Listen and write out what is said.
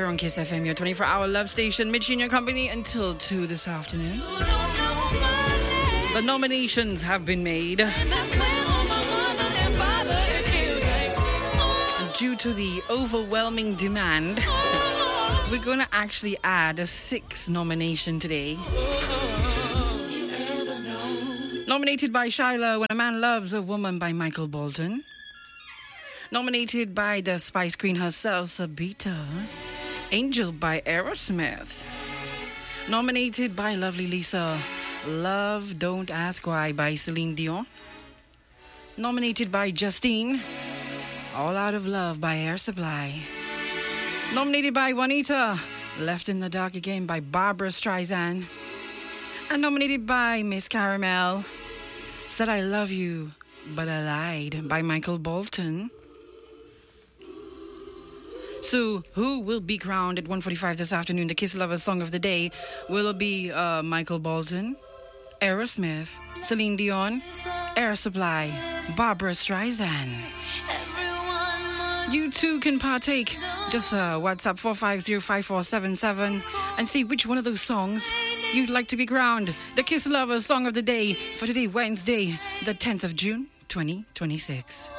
on Kiss FM, your 24-hour love station. Mitch in your company until 2 this afternoon. The nominations have been made. And due to the overwhelming demand, we're going to actually add a 6th nomination today. Nominated by Shyla, When a Man Loves a Woman by Michael Bolton. Nominated by the Spice Queen herself, Sabita. Angel by Aerosmith. Nominated by Lovely Lisa, Love Don't Ask Why by Celine Dion. Nominated by Justine, All Out of Love by Air Supply. Nominated by Juanita, Left in the Dark Again by Barbara Streisand. And nominated by Miss Caramel, Said I Love You, But I Lied by Michael Bolton. So, who will be crowned at 1:45 this afternoon? The Kiss Lover Song of the Day will be Michael Bolton, Aerosmith, Celine Dion, Air Supply, Barbara Streisand. You too can partake. Just WhatsApp 4505477 and see which one of those songs you'd like to be crowned the Kiss Lover Song of the Day for today, Wednesday, the 10th of June, 2026.